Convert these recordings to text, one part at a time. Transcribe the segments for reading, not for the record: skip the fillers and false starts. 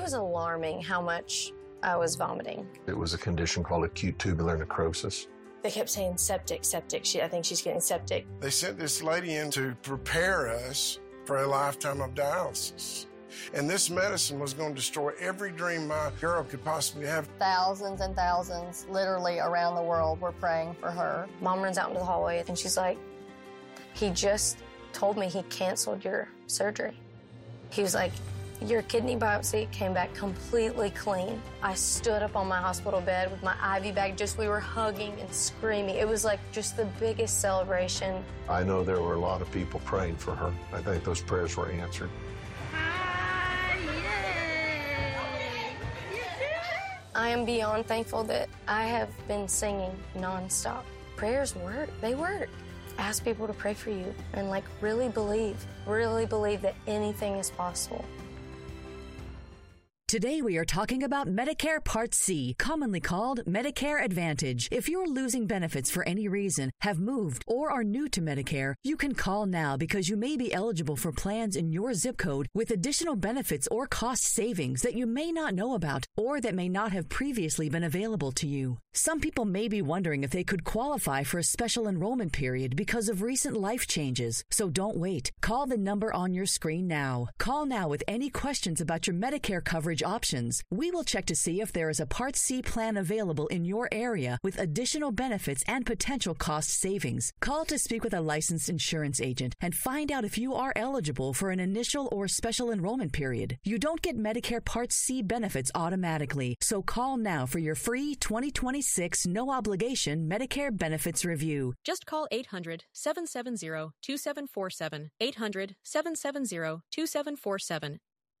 was alarming how much I was vomiting. It was a condition called acute tubular necrosis. They kept saying septic, septic. I think she's getting septic. They sent this lady in to prepare us for a lifetime of dialysis. And this medicine was going to destroy every dream my girl could possibly have. Thousands and thousands, literally around the world, were praying for her. Mom runs out into the hallway and she's like, he just told me he canceled your surgery. He was like, your kidney biopsy came back completely clean. I stood up on my hospital bed with my IV bag, we were hugging and screaming. It was like just the biggest celebration. I know there were a lot of people praying for her. I think those prayers were answered. I am beyond thankful that I have been singing nonstop. Prayers work, they work. Ask people to pray for you and really believe that anything is possible. Today we are talking about Medicare Part C, commonly called Medicare Advantage. If you're losing benefits for any reason, have moved, or are new to Medicare, you can call now because you may be eligible for plans in your zip code with additional benefits or cost savings that you may not know about or that may not have previously been available to you. Some people may be wondering if they could qualify for a special enrollment period because of recent life changes. So don't wait. Call the number on your screen now. Call now with any questions about your Medicare coverage options. We will check to see if there is a Part C plan available in your area with additional benefits and potential cost savings. Call to speak with a licensed insurance agent and find out if you are eligible for an initial or special enrollment period. You don't get Medicare Part C benefits automatically, so call now for your free 2026 no-obligation Medicare benefits review. Just call 800-770-2747, 800-770-2747.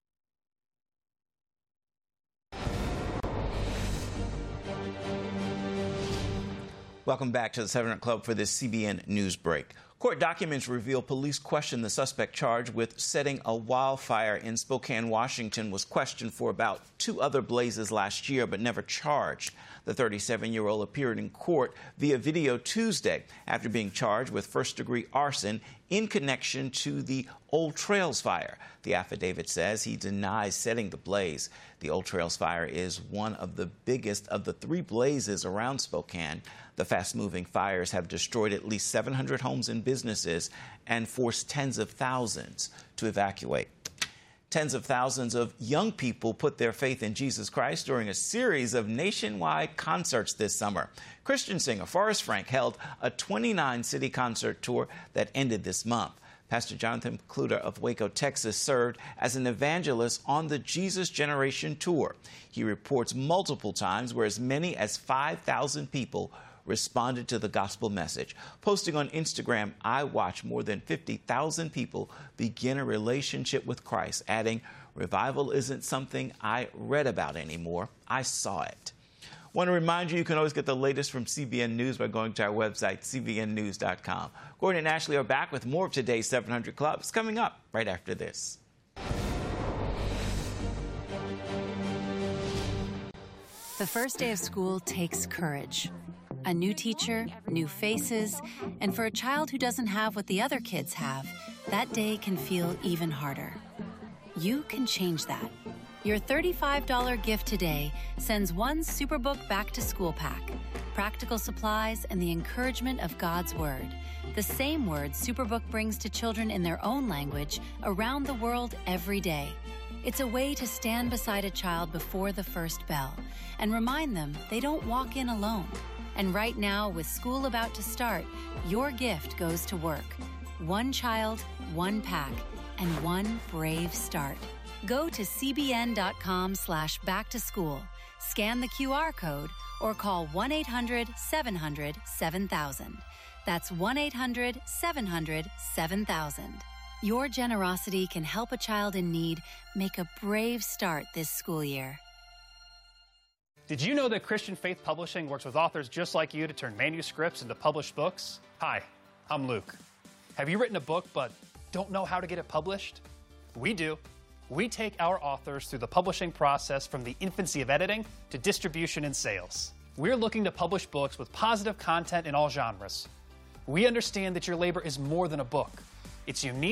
Welcome back to the 7 Club for this CBN News Break. Court documents reveal police questioned the suspect charged with setting a wildfire in Spokane, Washington, was questioned for about 2 other blazes last year, but never charged. The 37-year-old appeared in court via video Tuesday after being charged with first-degree arson in connection to the Old Trails fire. The affidavit says he denies setting the blaze. The Old Trails fire is one of the biggest of the 3 blazes around Spokane. The fast-moving fires have destroyed at least 700 homes and businesses and forced tens of thousands to evacuate. Tens of thousands of young people put their faith in Jesus Christ during a series of nationwide concerts this summer. Christian singer Forrest Frank held a 29-city concert tour that ended this month. Pastor Jonathan Kluter of Waco, Texas, served as an evangelist on the Jesus Generation Tour. He reports multiple times where as many as 5,000 people responded to the gospel message. Posting on Instagram, I watched more than 50,000 people begin a relationship with Christ, adding, revival isn't something I read about anymore. I saw it. Want to remind you, you can always get the latest from CBN News by going to our website, cbnnews.com. Gordon and Ashley are back with more of today's 700 Clubs coming up right after this. The first day of school takes courage. A new teacher, new faces, and for a child who doesn't have what the other kids have, that day can feel even harder. You can change that. Your $35 gift today sends one Superbook back-to-school pack, practical supplies, and the encouragement of God's Word. The same word Superbook brings to children in their own language around the world every day. It's a way to stand beside a child before the first bell and remind them they don't walk in alone. And right now, with school about to start, your gift goes to work. One child, one pack, and one brave start. Go to cbn.com/back-to-school, scan the QR code, or call 1-800-700-7000. That's 1-800-700-7000. Your generosity can help a child in need make a brave start this school year. Did you know that Christian Faith Publishing works with authors just like you to turn manuscripts into published books? Hi, I'm Luke. Have you written a book but don't know how to get it published? We do. We take our authors through the publishing process from the infancy of editing to distribution and sales. We're looking to publish books with positive content in all genres. We understand that your labor is more than a book. It's unique,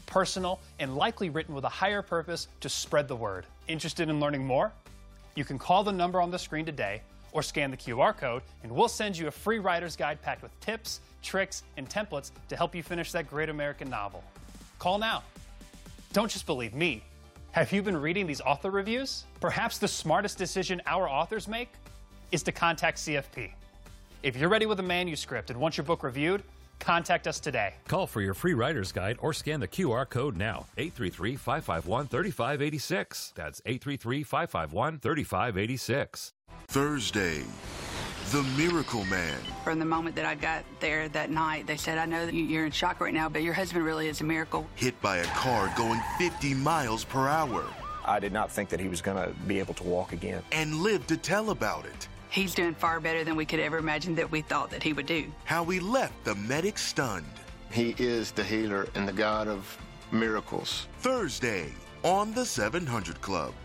personal, and likely written with a higher purpose to spread the word. Interested in learning more? You can call the number on the screen today or scan the QR code, and we'll send you a free writer's guide packed with tips, tricks, and templates to help you finish that great American novel. Call now. Don't just believe me. Have you been reading these author reviews? Perhaps the smartest decision our authors make is to contact CFP. If you're ready with a manuscript and want your book reviewed, contact us today. Call for your free writer's guide or scan the QR code now. 833-551-3586. That's 833-551-3586. Thursday, The Miracle Man. From the moment that I got there that night, they said, I know that you're in shock right now, but your husband really is a miracle. Hit by a car going 50 miles per hour. I did not think that he was going to be able to walk again. And lived to tell about it. He's doing far better than we could ever imagine that we thought that he would do. How he left the medic stunned. He is the healer and the God of miracles. Thursday on the 700 Club.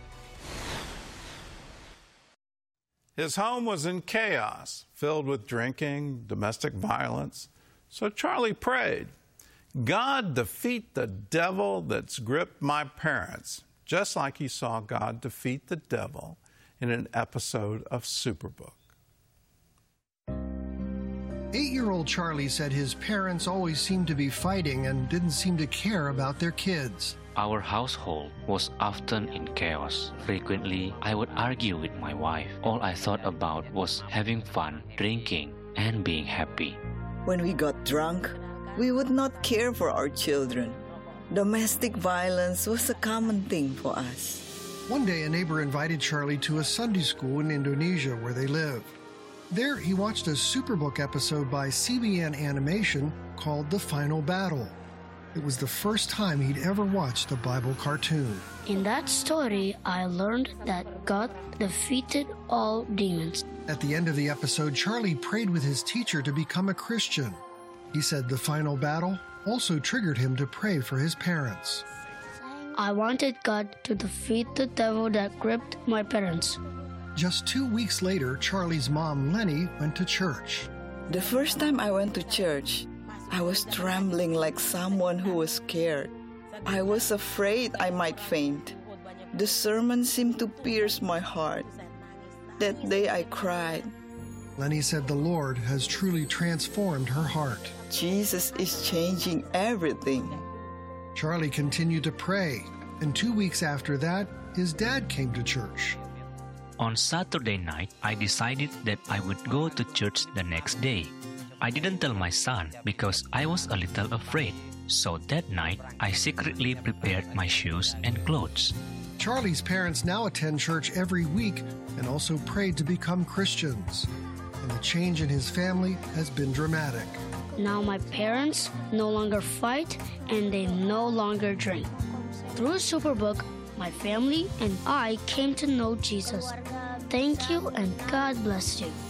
His home was in chaos, filled with drinking, domestic violence. So Charlie prayed, God, defeat the devil that's gripped my parents, just like he saw God defeat the devil in an episode of Superbook. 8-year-old Charlie said his parents always seemed to be fighting and didn't seem to care about their kids. Our household was often in chaos. Frequently, I would argue with my wife. All I thought about was having fun, drinking, and being happy. When we got drunk, we would not care for our children. Domestic violence was a common thing for us. One day, a neighbor invited Charlie to a Sunday school in Indonesia where they lived. There, he watched a Superbook episode by CBN Animation called The Final Battle. It was the first time he'd ever watched a Bible cartoon. In that story, I learned that God defeated all demons. At the end of the episode, Charlie prayed with his teacher to become a Christian. He said the final battle also triggered him to pray for his parents. I wanted God to defeat the devil that gripped my parents. Just 2 weeks later, Charlie's mom, Lenny, went to church. The first time I went to church, I was trembling like someone who was scared. I was afraid I might faint. The sermon seemed to pierce my heart. That day I cried. Lenny said the Lord has truly transformed her heart. Jesus is changing everything. Charlie continued to pray, and 2 weeks after that, his dad came to church. On Saturday night, I decided that I would go to church the next day. I didn't tell my son because I was a little afraid. So that night, I secretly prepared my shoes and clothes. Charlie's parents now attend church every week and also prayed to become Christians. And the change in his family has been dramatic. Now my parents no longer fight and they no longer drink. Through Superbook, my family and I came to know Jesus. Thank you and God bless you.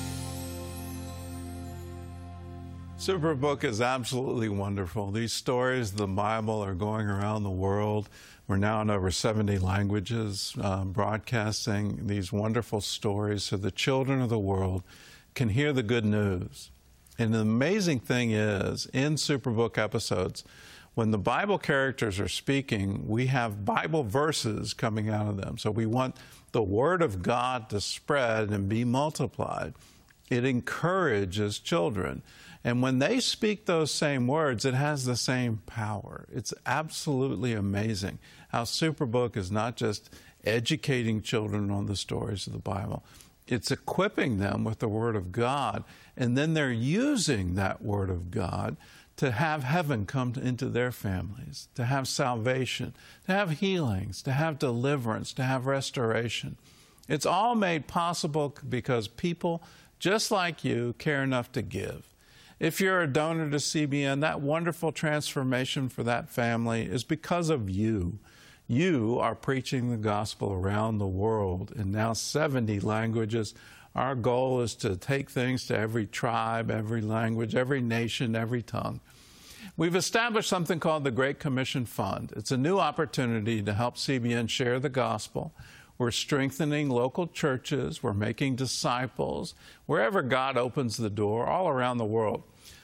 Superbook is absolutely wonderful. These stories of the Bible are going around the world. We're now in over 70 languages, broadcasting these wonderful stories so the children of the world can hear the good news. And the amazing thing is, in Superbook episodes, when the Bible characters are speaking, we have Bible verses coming out of them. So we want the Word of God to spread and be multiplied. It encourages children. And when they speak those same words, it has the same power. It's absolutely amazing how Superbook is not just educating children on the stories of the Bible. It's equipping them with the Word of God, and then they're using that Word of God to have heaven come into their families, to have salvation, to have healings, to have deliverance, to have restoration. It's all made possible because people just like you care enough to give. If you're a donor to CBN, that wonderful transformation for that family is because of you. You are preaching the gospel around the world in now 70 languages. Our goal is to take things to every tribe, every language, every nation, every tongue. We've established something called the Great Commission Fund. It's a new opportunity to help CBN share the gospel. We're strengthening local churches. We're making disciples wherever God opens the door all around the world.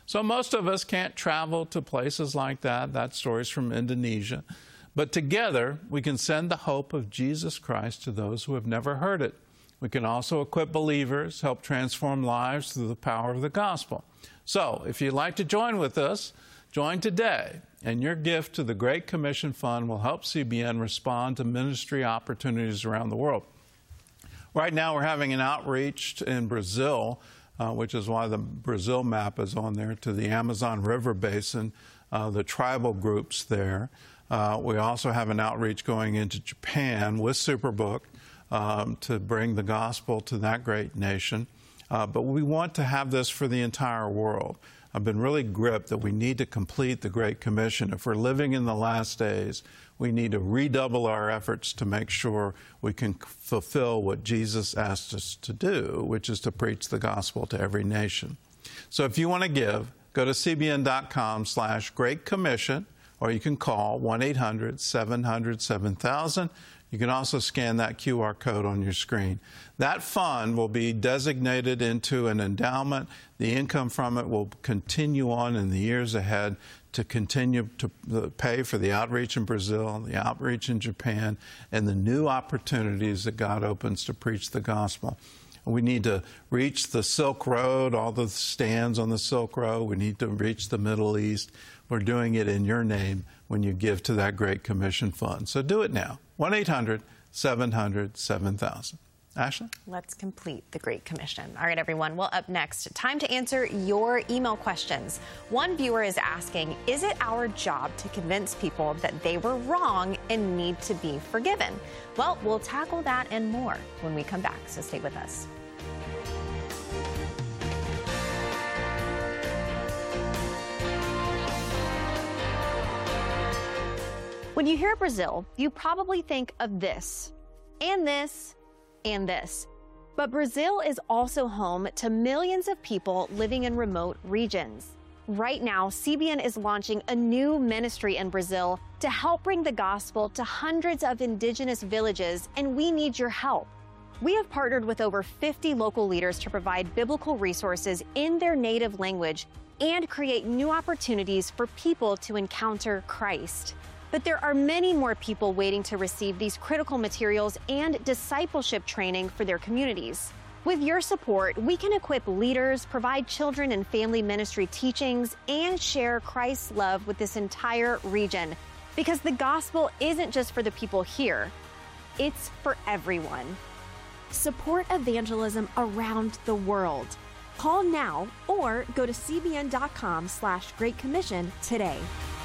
So most of us can't travel to places like that. That story's from Indonesia. But together, we can send the hope of Jesus Christ to those who have never heard it. We can also equip believers, help transform lives through the power of the gospel. So, if you'd like to join with us, join today, and your gift to the Great Commission Fund will help CBN respond to ministry opportunities around the world. Right now, we're having an outreach in Brazil, which is why the Brazil map is on there, to the Amazon River Basin, the tribal groups there. We also have an outreach going into Japan with Superbook to bring the gospel to that great nation. But we want to have this for the entire world. I've been really gripped that we need to complete the Great Commission. If we're living in the last days, we need to redouble our efforts to make sure we can fulfill what Jesus asked us to do, which is to preach the gospel to every nation. So if you want to give, go to cbn.com/Great Commission, or you can call 1-800-700-7000. You can also scan that QR code on your screen. That fund will be designated into an endowment. The income from it will continue on in the years ahead to continue to pay for the outreach in Brazil, the outreach in Japan, and the new opportunities that God opens to preach the gospel. We need to reach the Silk Road, all the stands on the Silk Road. We need to reach the Middle East. We're doing it in your name when you give to that Great Commission Fund. So do it now. 1-800-700-7000. Ashley? Let's complete the Great Commission. All right, everyone. Well, up next, time to answer your email questions. One viewer is asking, is it our job to convince people that they were wrong and need to be forgiven? Well, we'll tackle that and more when we come back, so stay with us. When you hear Brazil, you probably think of this, and this, and this. But Brazil is also home to millions of people living in remote regions. Right now, CBN is launching a new ministry in Brazil to help bring the gospel to hundreds of indigenous villages, and we need your help. We have partnered with over 50 local leaders to provide biblical resources in their native language and create new opportunities for people to encounter Christ. But there are many more people waiting to receive these critical materials and discipleship training for their communities. With your support, we can equip leaders, provide children and family ministry teachings, and share Christ's love with this entire region. Because the gospel isn't just for the people here, it's for everyone. Support evangelism around the world. Call now or go to cbn.com/Great Commission today.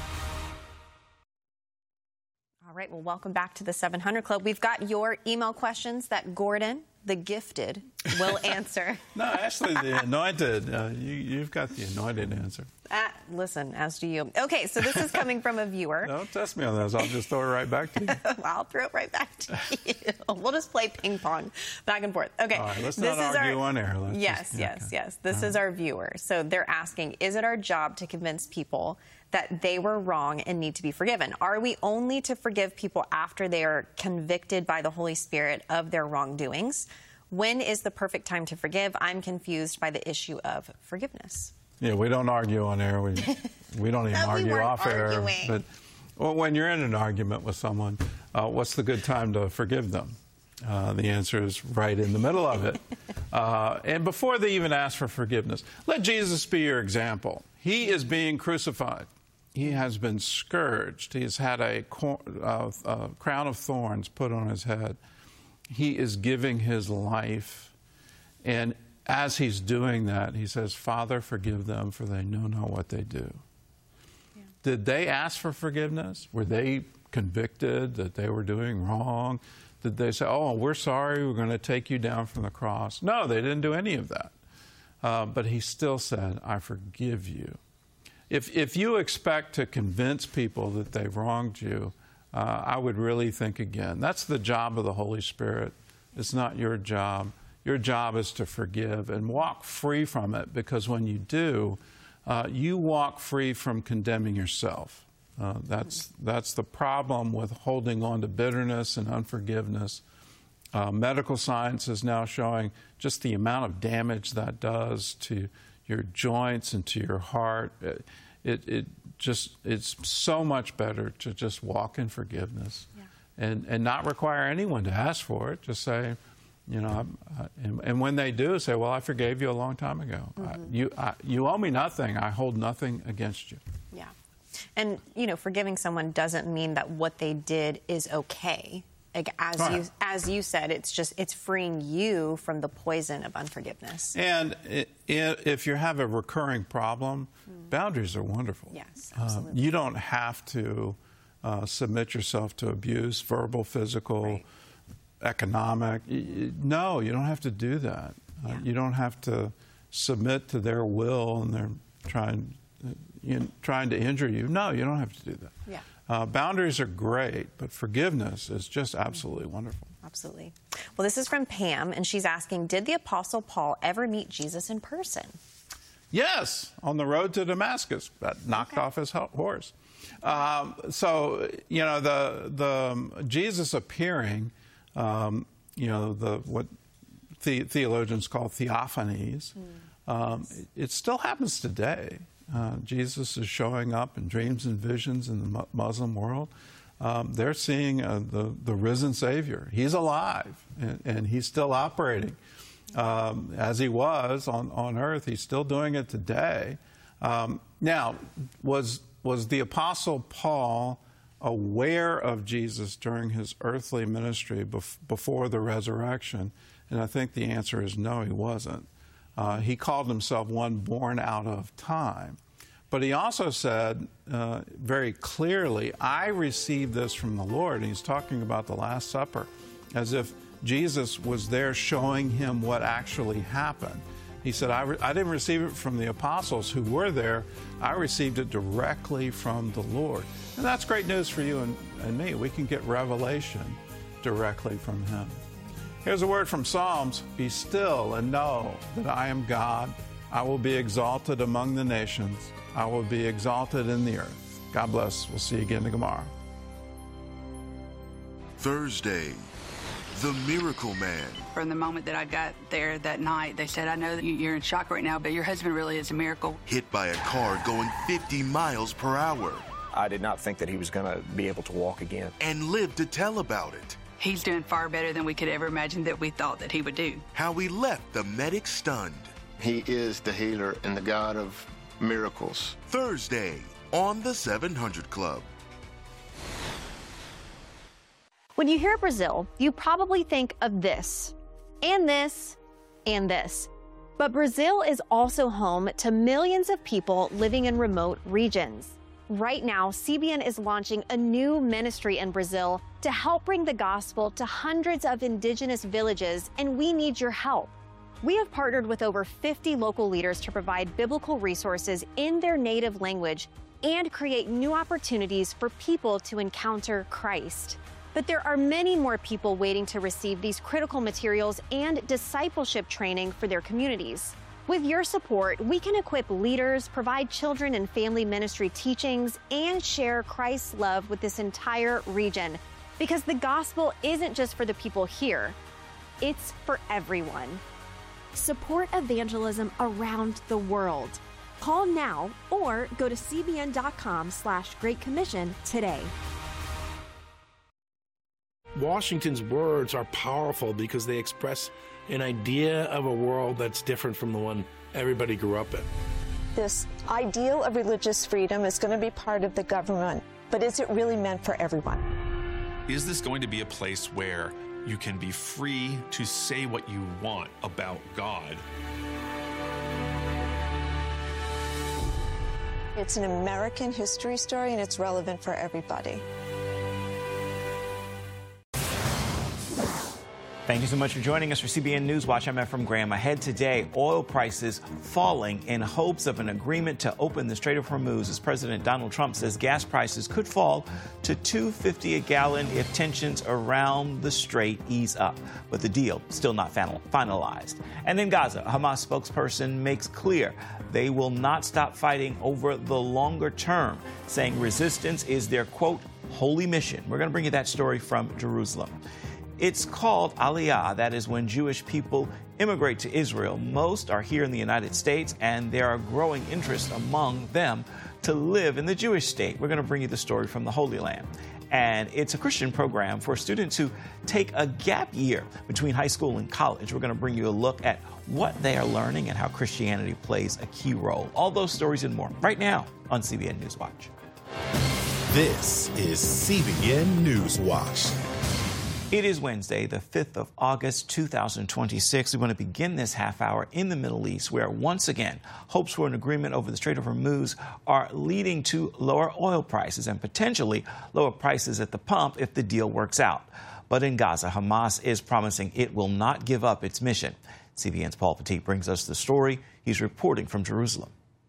All right, well, welcome back to the 700 Club. We've got your email questions that Gordon, the gifted, will answer. No, Ashley, the anointed. You've got the anointed answer. Listen, as do you. Okay, so this is coming from a viewer. Don't test me on this. I'll just throw it right back to you. I'll throw it right back to you. We'll just play ping pong back and forth. Okay. All right, let's not argue on air. Yes. This is our viewer. So they're asking, is it our job to convince people that they were wrong and need to be forgiven? Are we only to forgive people after they are convicted by the Holy Spirit of their wrongdoings? When is the perfect time to forgive? I'm confused by the issue of forgiveness. Yeah, we don't argue on air. We don't even argue off air. But when you're in an argument with someone, what's the good time to forgive them? The answer is right in the middle of it. And before they even ask for forgiveness, let Jesus be your example. He is being crucified. He has been scourged. He has had a crown of thorns put on his head. He is giving his life. And as he's doing that, he says, Father, forgive them, for they know not what they do. Yeah. Did they ask for forgiveness? Were they convicted that they were doing wrong? Did they say, oh, we're sorry, we're going to take you down from the cross? No, they didn't do any of that. But he still said, I forgive you. If you expect to convince people that they've wronged you, I would really think again. That's the job of the Holy Spirit. It's not your job. Your job is to forgive and walk free from it, because when you do, you walk free from condemning yourself. That's the problem with holding on to bitterness and unforgiveness. Medical science is now showing just the amount of damage that does to your joints and to your heart. It's so much better to just walk in forgiveness and not require anyone to ask for it. Just say, and when they do, say, well, I forgave you a long time ago. You owe me nothing. I hold nothing against you. Yeah. And, forgiving someone doesn't mean that what they did is okay. Like, as you said, it's freeing you from the poison of unforgiveness. And if you have a recurring problem, boundaries are wonderful. Yes, absolutely. You don't have to submit yourself to abuse, verbal, physical, economic. No, you don't have to do that. You don't have to submit to their will and they're trying to injure you. No, you don't have to do that. Yeah. Boundaries are great, but forgiveness is just absolutely wonderful. Absolutely. Well, this is from Pam, and she's asking, did the Apostle Paul ever meet Jesus in person? Yes, on the road to Damascus. That knocked off his horse. So, the Jesus appearing, what theologians call theophanies, it still happens today. Jesus is showing up in dreams and visions in the Muslim world. They're seeing the risen Savior. He's alive, and he's still operating as he was on earth. He's still doing it today. Now, was the Apostle Paul aware of Jesus during his earthly ministry before the resurrection? And I think the answer is no, he wasn't. He called himself one born out of time. But he also said very clearly, I received this from the Lord. And he's talking about the Last Supper, as if Jesus was there showing him what actually happened. He said, I didn't receive it from the apostles who were there. I received it directly from the Lord. And that's great news for you and me. We can get revelation directly from him. Here's a word from Psalms. Be still and know that I am God. I will be exalted among the nations. I will be exalted in the earth. God bless. We'll see you again tomorrow. Thursday, the Miracle Man. From the moment that I got there that night, they said, I know that you're in shock right now, but your husband really is a miracle. Hit by a car going 50 miles per hour. I did not think that he was going to be able to walk again. And lived to tell about it. He's doing far better than we could ever imagine that we thought that he would do. How he left the medic stunned. He is the healer and the God of miracles. Thursday on the 700 Club. When you hear Brazil, you probably think of this, and this, and this. But Brazil is also home to millions of people living in remote regions. Right now, CBN is launching a new ministry in Brazil to help bring the gospel to hundreds of indigenous villages, and we need your help. We have partnered with over 50 local leaders to provide biblical resources in their native language and create new opportunities for people to encounter Christ. But there are many more people waiting to receive these critical materials and discipleship training for their communities. With your support, we can equip leaders, provide children and family ministry teachings, and share Christ's love with this entire region. Because the gospel isn't just for the people here, it's for everyone. Support evangelism around the world. Call now or go to cbn.com/Great Commission today. Washington's words are powerful because they express an idea of a world that's different from the one everybody grew up in. This ideal of religious freedom is going to be part of the government, but is it really meant for everyone? Is this going to be a place where you can be free to say what you want about God? It's an American history story, and it's relevant for everybody. Thank you so much for joining us for CBN News Watch. I'm Efrem Graham. Ahead today, oil prices falling in hopes of an agreement to open the Strait of Hormuz as President Donald Trump says gas prices could fall to $2.50 a gallon if tensions around the strait ease up. But the deal still not finalized. And in Gaza, a Hamas spokesperson makes clear they will not stop fighting over the longer term, saying resistance is their, quote, holy mission. We're going to bring you that story from Jerusalem. It's called Aliyah, that is when Jewish people immigrate to Israel. Most are here in the United States, and there are growing interest among them to live in the Jewish state. We're going to bring you the story from the Holy Land. And it's a Christian program for students who take a gap year between high school and college. We're going to bring you a look at what they are learning and how Christianity plays a key role. All those stories and more right now on CBN News Watch. This is CBN News Watch. It is Wednesday, the 5th of August, 2026. We want to begin this half hour in the Middle East, where once again, hopes for an agreement over the Strait of Hormuz are leading to lower oil prices and potentially lower prices at the pump if the deal works out. But in Gaza, Hamas is promising it will not give up its mission. CBN's Paul Petit brings us the story. He's reporting from Jerusalem.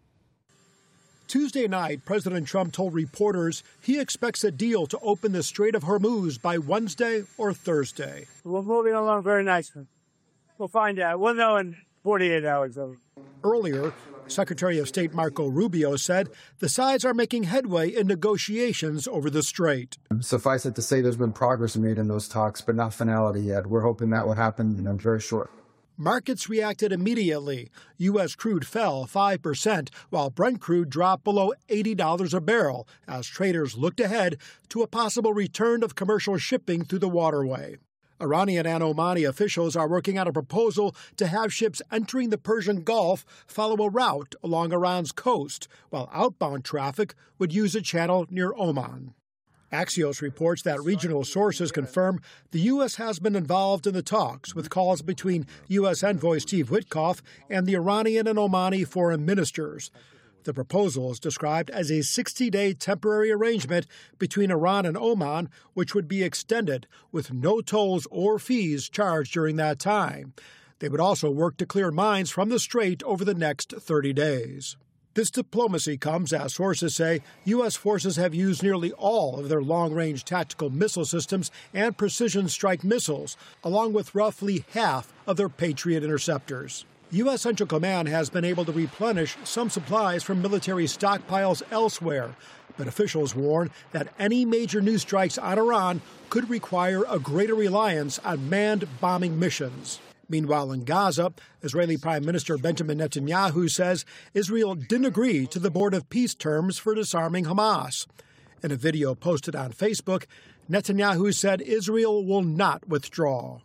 Tuesday night, President Trump told reporters he expects a deal to open the Strait of Hormuz by Wednesday or Thursday. We're moving along very nicely. We'll find out. We'll know in 48 hours. Earlier, Secretary of State Marco Rubio said the sides are making headway in negotiations over the strait. Suffice it to say there's been progress made in those talks, but not finality yet. We're hoping that will happen very short. Markets reacted immediately. U.S. crude fell 5%, while Brent crude dropped below $80 a barrel as traders looked ahead to a possible return of commercial shipping through the waterway. Iranian and Omani officials are working on a proposal to have ships entering the Persian Gulf follow a route along Iran's coast, while outbound traffic would use a channel near Oman. Axios reports that regional sources confirm the U.S. has been involved in the talks, with calls between U.S. envoy Steve Witkoff and the Iranian and Omani foreign ministers. The proposal is described as a 60-day temporary arrangement between Iran and Oman, which would be extended with no tolls or fees charged during that time. They would also work to clear mines from the strait over the next 30 days. This diplomacy comes as sources say U.S. forces have used nearly all of their long-range tactical missile systems and precision strike missiles, along with roughly half of their Patriot interceptors. U.S. Central Command has been able to replenish some supplies from military stockpiles elsewhere, but officials warn that any major new strikes on Iran could require a greater reliance on manned bombing missions. Meanwhile, in Gaza, Israeli Prime Minister Benjamin Netanyahu says Israel didn't agree to the Board of Peace terms for disarming Hamas. In a video posted on Facebook, Netanyahu said Israel will not withdraw.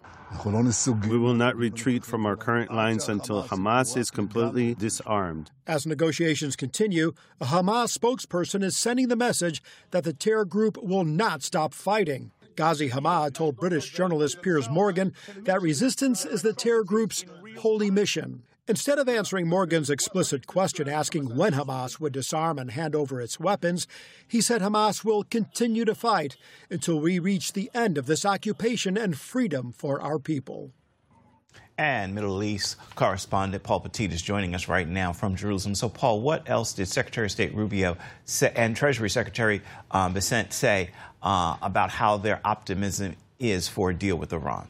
We will not retreat from our current lines until Hamas is completely disarmed. As negotiations continue, a Hamas spokesperson is sending the message that the terror group will not stop fighting. Ghazi Hamad told British journalist Piers Morgan that resistance is the terror group's holy mission. Instead of answering Morgan's explicit question asking when Hamas would disarm and hand over its weapons, he said Hamas will continue to fight until we reach the end of this occupation and freedom for our people. And Middle East correspondent Paul Petit is joining us right now from Jerusalem. So, Paul, what else did Secretary of State Rubio and Treasury Secretary Bessent say about how their optimism is for a deal with Iran?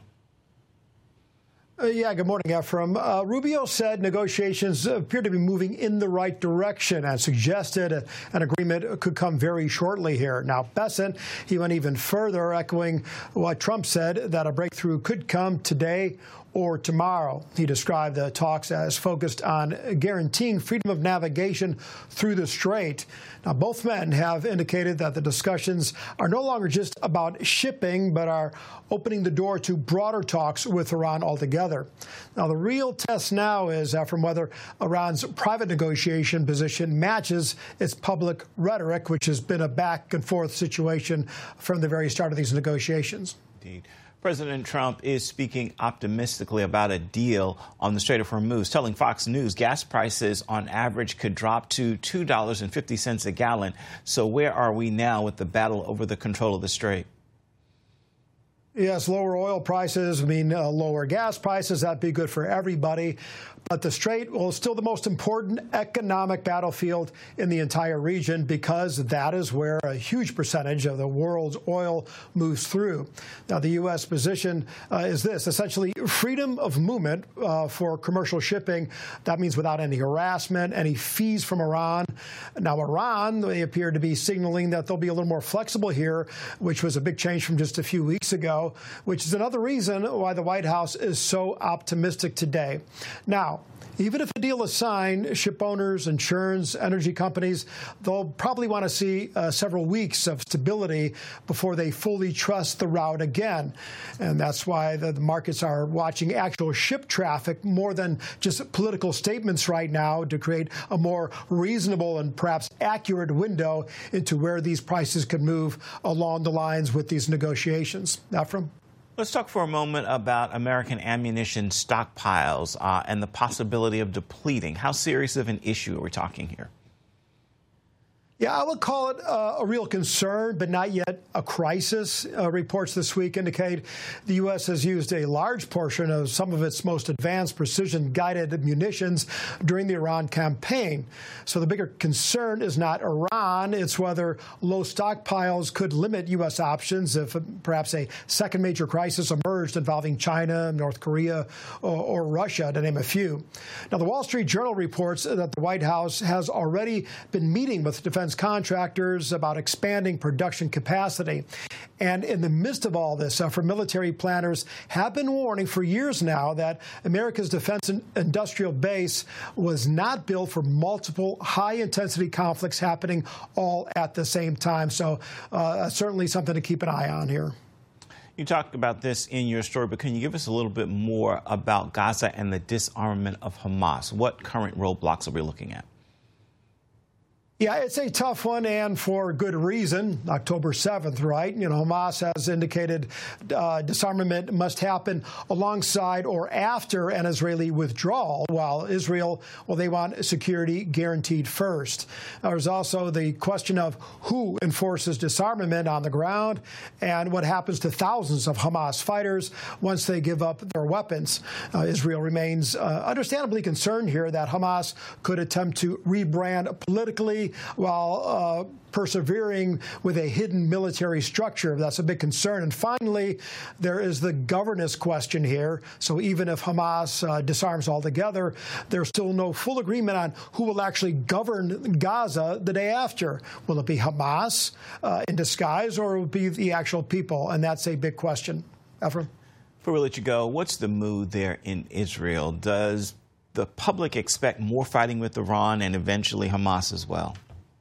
Good morning, Ephraim. Rubio said negotiations appear to be moving in the right direction and suggested an agreement could come very shortly here. Now, Bessent, he went even further, echoing what Trump said, that a breakthrough could come today or tomorrow. He described the talks as focused on guaranteeing freedom of navigation through the strait. Now, both men have indicated that the discussions are no longer just about shipping, but are opening the door to broader talks with Iran altogether. Now, the real test now is from whether Iran's private negotiation position matches its public rhetoric, which has been a back-and-forth situation from the very start of these negotiations. Indeed. President Trump is speaking optimistically about a deal on the Strait of Hormuz, telling Fox News gas prices on average could drop to $2.50 a gallon. So where are we now with the battle over the control of the strait? Yes, lower oil prices mean lower gas prices. That'd be good for everybody. But the strait is still the most important economic battlefield in the entire region because that is where a huge percentage of the world's oil moves through. Now, the U.S. position is this, essentially freedom of movement for commercial shipping. That means without any harassment, any fees from Iran. Now, Iran, they appear to be signaling that they'll be a little more flexible here, which was a big change from just a few weeks ago. window, which is another reason why the White House is so optimistic today. Now, even if a deal is signed, ship owners, insurance, energy companies, they'll probably want to see several weeks of stability before they fully trust the route again. And that's why the markets are watching actual ship traffic more than just political statements right now to create a more reasonable and perhaps accurate window into where these prices could move along the lines with these negotiations. Ephraim? Let's talk for a moment about American ammunition stockpiles and the possibility of depleting. How serious of an issue are we talking here? Yeah, I would call it a real concern, but not yet a crisis. Reports this week indicate the U.S. has used a large portion of some of its most advanced precision-guided munitions during the Iran campaign. So the bigger concern is not Iran. It's whether low stockpiles could limit U.S. options if perhaps a second major crisis emerged involving China, North Korea, or Russia, to name a few. Now, the Wall Street Journal reports that the White House has already been meeting with defense contractors about expanding production capacity. And in the midst of all this, for military planners have been warning for years now that America's defense industrial base was not built for multiple high-intensity conflicts happening all at the same time. So certainly something to keep an eye on here. You talked about this in your story, but can you give us a little bit more about Gaza and the disarmament of Hamas? What current roadblocks are we looking at? Yeah, it's a tough one, and for good reason. October 7th, right? You know, Hamas has indicated disarmament must happen alongside or after an Israeli withdrawal, while Israel, well, they want security guaranteed first. There's also the question of who enforces disarmament on the ground and what happens to thousands of Hamas fighters once they give up their weapons. Israel remains understandably concerned here that Hamas could attempt to rebrand politically while persevering with a hidden military structure. That's a big concern. And finally, there is the governance question here. So even if Hamas disarms altogether, there's still no full agreement on who will actually govern Gaza the day after. Will it be Hamas in disguise, or will it be the actual people? And that's a big question. Ephraim? Before we let you go, what's the mood there in Israel? Does the public expect more fighting with Iran and eventually Hamas as well?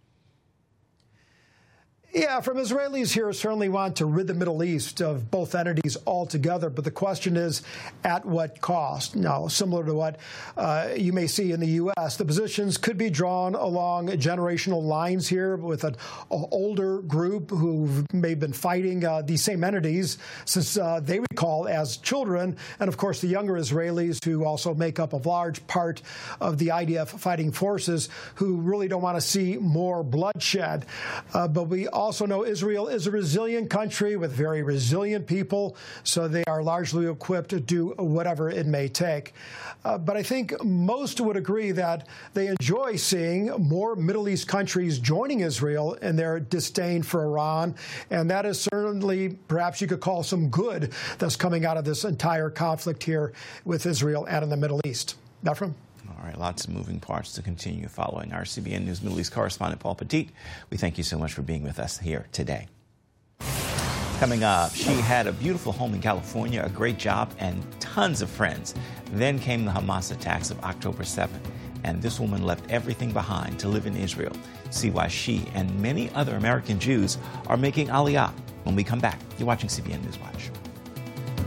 Yeah, from Israelis here certainly want to rid the Middle East of both entities altogether, but the question is at what cost? Now, similar to what you may see in the U.S., the positions could be drawn along generational lines here with an older group who may have been fighting these same entities since they recall as children, and of course the younger Israelis who also make up a large part of the IDF fighting forces who really don't want to see more bloodshed. But we also know Israel is a resilient country with very resilient people, so they are largely equipped to do whatever it may take. But I think most would agree that they enjoy seeing more Middle East countries joining Israel in their disdain for Iran, and that is certainly, perhaps you could call, some good that's coming out of this entire conflict here with Israel and in the Middle East. Ephraim? All right, lots of moving parts to continue following. Our CBN News Middle East correspondent, Paul Petit, we thank you so much for being with us here today. Coming up, she had a beautiful home in California, a great job, and tons of friends. Then came the Hamas attacks of October 7th, and this woman left everything behind to live in Israel. See why she and many other American Jews are making Aliyah. When we come back, you're watching CBN News Watch.